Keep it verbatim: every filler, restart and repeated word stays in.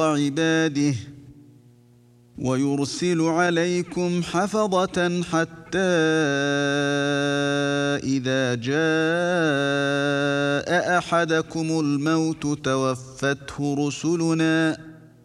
عباده ويرسل عليكم حفظة حتى إذا جاء أحدكم الموت توفته رسلنا